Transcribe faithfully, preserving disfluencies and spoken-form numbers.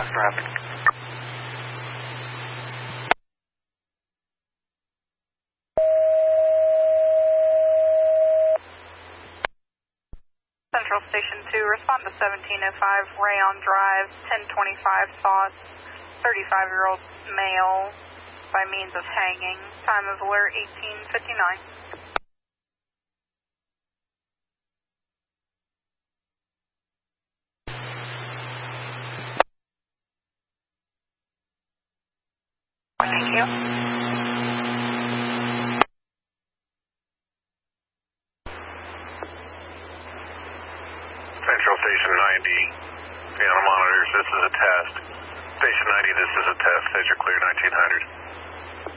traffic. Central Station two, respond to seventeen oh five Rayon Drive, ten twenty-five thoughts, thirty-five-year-old male by means of hanging. Time of alert eighteen fifty-nine. Thank you. Central Station ninety, Piano monitors, this is a test. Station ninety, this is a test. Says you're clear nineteen hundred.